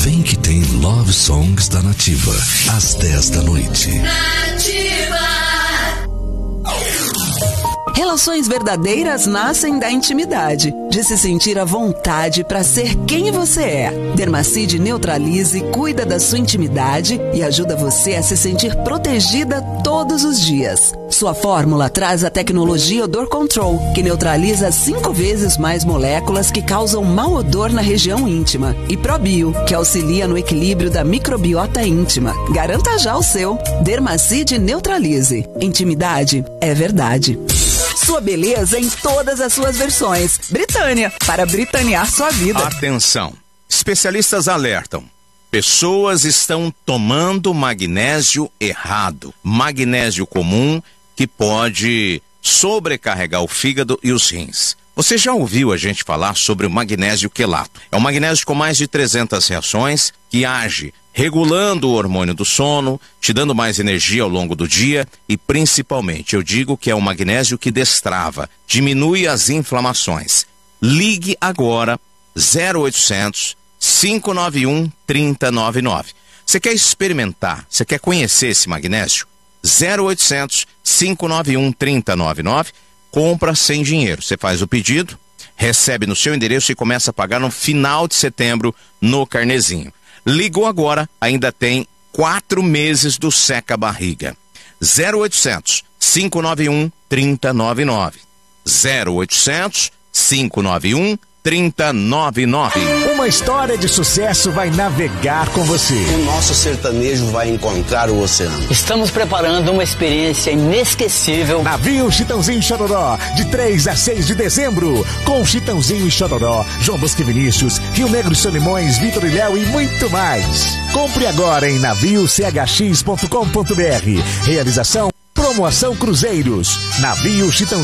Vem que tem Love Songs da Nativa, às 10 da noite. Relações verdadeiras nascem da intimidade, de se sentir à vontade para ser quem você é. Dermacide Neutralize cuida da sua intimidade e ajuda você a se sentir protegida todos os dias. Sua fórmula traz a tecnologia Odor Control, que neutraliza 5 vezes mais moléculas que causam mau odor na região íntima. E Probio, que auxilia no equilíbrio da microbiota íntima. Garanta já o seu. Dermacide Neutralize. Intimidade é verdade. Sua beleza em todas as suas versões. Britânia, para britanear sua vida. Atenção, especialistas alertam. Pessoas estão tomando magnésio errado. Magnésio comum que pode sobrecarregar o fígado e os rins. Você já ouviu a gente falar sobre o magnésio quelato? É um magnésio com mais de 300 reações que age regulando o hormônio do sono, te dando mais energia ao longo do dia e, principalmente, eu digo que é um magnésio que destrava, diminui as inflamações. Ligue agora 0800 591 3099. Você quer experimentar, você quer conhecer esse magnésio? 0800 591 3099. Compra sem dinheiro. Você faz o pedido, recebe no seu endereço e começa a pagar no final de setembro no carnezinho. Ligou agora, ainda tem 4 meses do Seca Barriga. 0800 591 3099. 0800 591 3099. Uma história de sucesso vai navegar com você. O nosso sertanejo vai encontrar o oceano. Estamos preparando uma experiência inesquecível. Navio Chitãozinho e Chororó, de 3 a 6 de dezembro. Com Chitãozinho e Chororó, João Bosco e Vinícius, Rio Negro e Solimões, Vitor e Léo e muito mais. Compre agora em naviochx.com.br. Realização Promoção Cruzeiros. Navio Chitãozinho.